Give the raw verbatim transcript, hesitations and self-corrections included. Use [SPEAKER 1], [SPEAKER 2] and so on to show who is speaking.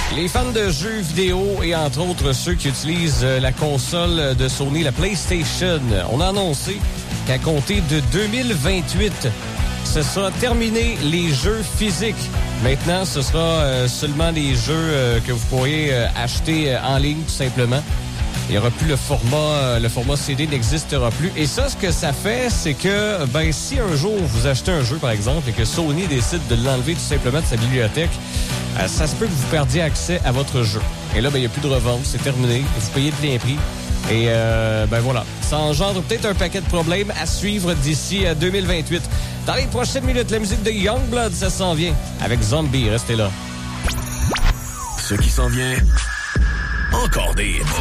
[SPEAKER 1] Les fans de jeux vidéo et entre autres ceux qui utilisent la console de Sony, la PlayStation, on a annoncé qu'à compter de deux mille vingt-huit, ce sera terminé les jeux physiques. Maintenant, ce sera euh, seulement les jeux euh, que vous pourriez euh, acheter euh, en ligne tout simplement. Il n'y aura plus le format, euh, le format C D n'existera plus. Et ça, ce que ça fait, c'est que ben si un jour vous achetez un jeu, par exemple, et que Sony décide de l'enlever tout simplement de sa bibliothèque, euh, ça se peut que vous perdiez accès à votre jeu. Et là, ben il n'y a plus de revente, c'est terminé. Vous payez de plein prix. Et euh, ben voilà, ça engendre peut-être un paquet de problèmes à suivre d'ici à deux mille vingt-huit. Dans les prochaines minutes, la musique de Youngblood, ça s'en vient. Avec Zombie, restez là.
[SPEAKER 2] Ce qui s'en vient, encore des